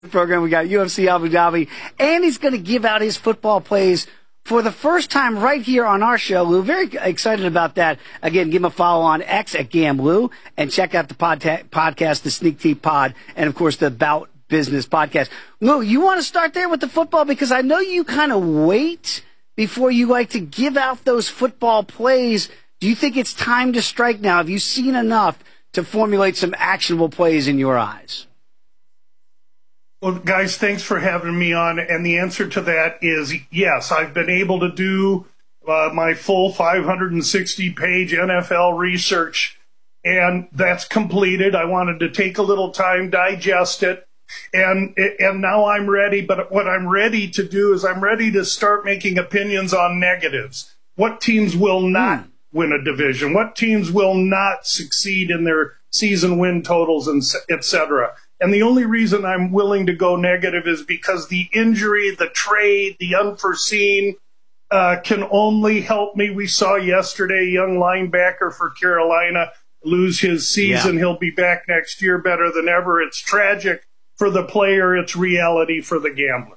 program. We got UFC Abu Dhabi, and he's going to give out his football plays for the first time right here on our show. We're very excited about that. Again, give him a follow on X at GamLou, and check out the podcast, the Sneak Team Pod, and of course the About Business podcast. Lou, you want to start there with the football, because I know you kind of wait before you like to give out those football plays. Do you think it's time to strike now? Have you seen enough to formulate some actionable plays in your eyes? Well, guys, thanks for having me on. And the answer to that is yes. I've been able to do my full 560-page NFL research, and that's completed. I wanted to take a little time, digest it, and now I'm ready. But what I'm ready to do is I'm ready to start making opinions on negatives. What teams will not win a division? What teams will not succeed in their season win totals, and et cetera? And the only reason I'm willing to go negative is because the injury, the trade, the unforeseen can only help me. We saw yesterday a young linebacker for Carolina lose his season. Yeah. He'll be back next year better than ever. It's tragic for the player. It's reality for the gambler.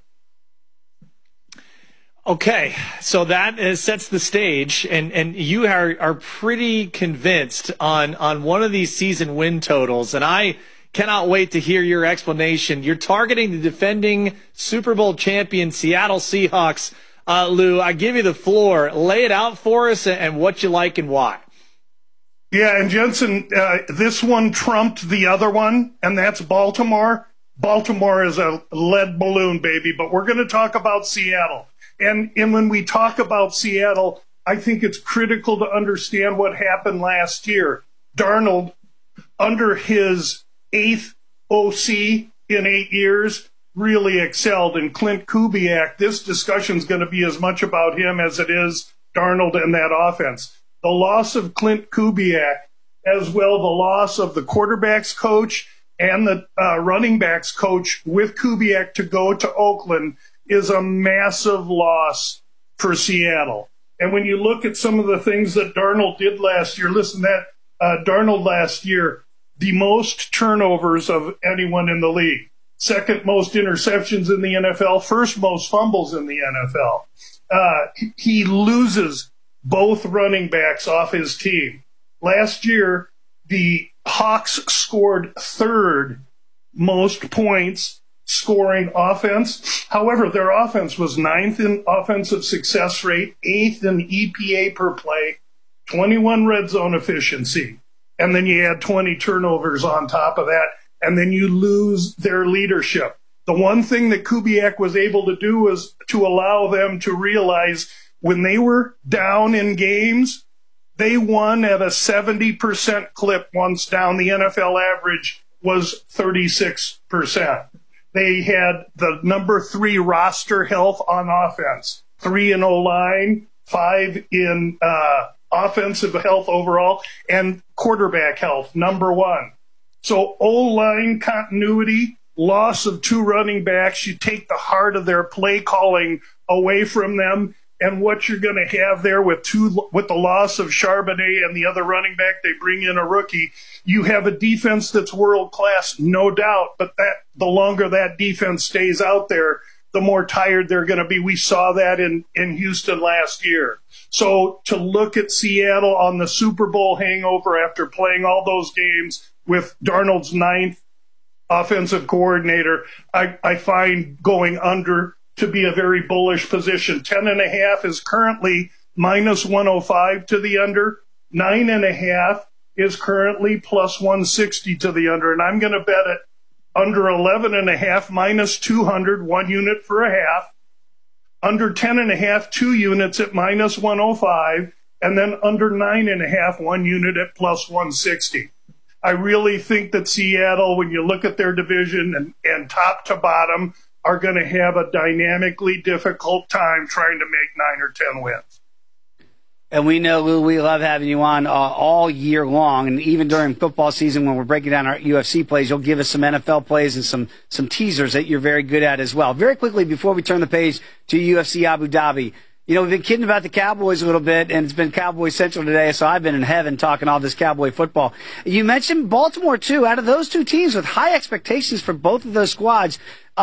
Okay, so that sets the stage, and you are pretty convinced on one of these season win totals, and I cannot wait to hear your explanation. You're targeting the defending Super Bowl champion Seattle Seahawks. Lou, I give you the floor. Lay it out for us and what you like and why. Yeah, and Jensen, this one trumped the other one, and that's Baltimore. Baltimore is a lead balloon, baby, but we're going to talk about Seattle. And when we talk about Seattle, I think it's critical to understand what happened last year. Darnold, under his 8th OC in 8 years, really excelled. And Clint Kubiak, this discussion is going to be as much about him as it is Darnold and that offense. The loss of Clint Kubiak, as well the loss of the quarterback's coach and the running backs coach with Kubiak to go to Oakland, is a massive loss for Seattle. And when you look at some of the things that Darnold did last year, listen, that Darnold last year, the most turnovers of anyone in the league, second most interceptions in the NFL, first most fumbles in the NFL. He loses both running backs off his team. Last year, the Hawks scored third most points scoring offense. However, their offense was 9th in offensive success rate, 8th in EPA per play, 21 red zone efficiency. And then you add 20 turnovers on top of that, and then you lose their leadership. The one thing that Kubiak was able to do was to allow them to realize when they were down in games, they won at a 70% clip once down. The NFL average was 36%. They had the number 3 roster health on offense, 3 in O-line, 5 in offensive health overall, and quarterback health, number 1. So O-line continuity, loss of 2 running backs, you take the heart of their play calling away from them, and what you're going to have there with the loss of Charbonnet and the other running back, they bring in a rookie. You have a defense that's world class, no doubt, but the longer that defense stays out there, the more tired they're going to be. We saw that in Houston last year. So to look at Seattle on the Super Bowl hangover after playing all those games with Darnold's 9th offensive coordinator, I find going under to be a very bullish position. 10.5 is currently minus 105 to the under. 9.5 is currently plus 160 to the under. And I'm going to bet it under 11.5 minus 200, 1 unit for a half. Under 10.5, 2 units at minus 105. And then under 9.5, 1 unit at plus 160. I really think that Seattle, when you look at their division and top to bottom, are going to have a dynamically difficult time trying to make 9 or 10 wins. And we know, Lou, we love having you on all year long. And even during football season, when we're breaking down our UFC plays, you'll give us some NFL plays and some teasers that you're very good at as well. Very quickly, before we turn the page to UFC Abu Dhabi, You know, we've been kidding about the Cowboys a little bit, and it's been Cowboy Central today, so I've been in heaven talking all this Cowboy football. You mentioned Baltimore, too. Out of those two teams with high expectations for both of those squads,